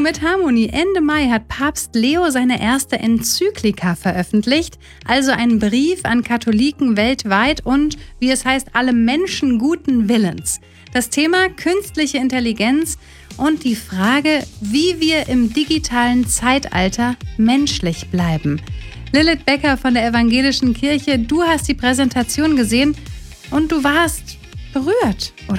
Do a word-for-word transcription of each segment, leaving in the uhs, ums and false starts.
mit Harmonie. Ende Mai hat Papst Leo seine erste Enzyklika veröffentlicht, also einen Brief an Katholiken weltweit und, wie es heißt, alle Menschen guten Willens. Das Thema künstliche Intelligenz und die Frage, wie wir im digitalen Zeitalter menschlich bleiben. Lilith Becker von der Evangelischen Kirche, du hast die Präsentation gesehen und du warst berührt, oder?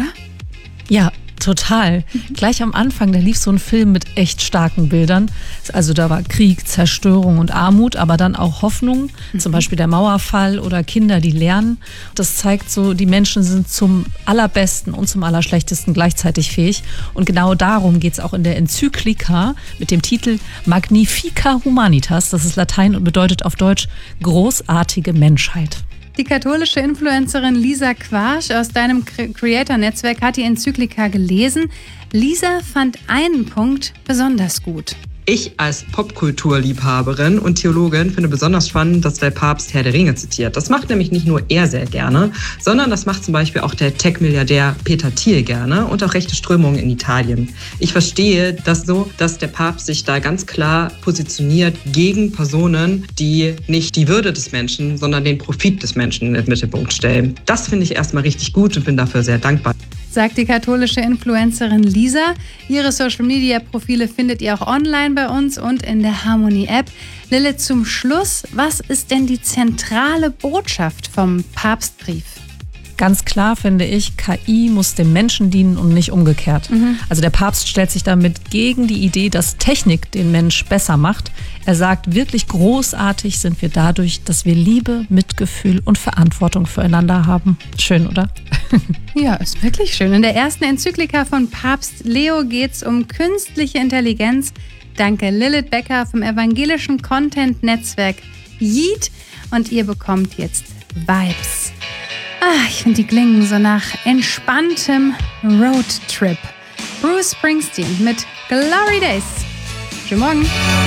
Ja, total. Mhm. Gleich am Anfang, da lief so ein Film mit echt starken Bildern. Also da war Krieg, Zerstörung und Armut, aber dann auch Hoffnung, mhm. zum Beispiel der Mauerfall oder Kinder, die lernen. Das zeigt so, die Menschen sind zum Allerbesten und zum Allerschlechtesten gleichzeitig fähig. Und genau darum geht es auch in der Enzyklika mit dem Titel Magnifica Humanitas. Das ist Latein und bedeutet auf Deutsch großartige Menschheit. Die katholische Influencerin Lisa Quarsch aus deinem Creator-Netzwerk hat die Enzyklika gelesen. Lisa fand einen Punkt besonders gut. Ich als Popkulturliebhaberin und Theologin finde besonders spannend, dass der Papst Herr der Ringe zitiert. Das macht nämlich nicht nur er sehr gerne, sondern das macht zum Beispiel auch der Tech-Milliardär Peter Thiel gerne und auch rechte Strömungen in Italien. Ich verstehe das so, dass der Papst sich da ganz klar positioniert gegen Personen, die nicht die Würde des Menschen, sondern den Profit des Menschen in den Mittelpunkt stellen. Das finde ich erstmal richtig gut und bin dafür sehr dankbar. Sagt die katholische Influencerin Lisa. Ihre Social-Media-Profile findet ihr auch online bei uns und in der Harmonie-App. Lilith, zum Schluss, was ist denn die zentrale Botschaft vom Papstbrief? Ganz klar finde ich, K I muss dem Menschen dienen und nicht umgekehrt. Mhm. Also der Papst stellt sich damit gegen die Idee, dass Technik den Mensch besser macht. Er sagt, wirklich großartig sind wir dadurch, dass wir Liebe, Mitgefühl und Verantwortung füreinander haben. Schön, oder? Ja, ist wirklich schön. In der ersten Enzyklika von Papst Leo geht es um künstliche Intelligenz. Danke Lilith Becker vom evangelischen Content-Netzwerk Yeet. Und ihr bekommt jetzt Vibes. Ah, ich finde, die klingen so nach entspanntem Roadtrip. Bruce Springsteen mit Glory Days. Schönen Morgen.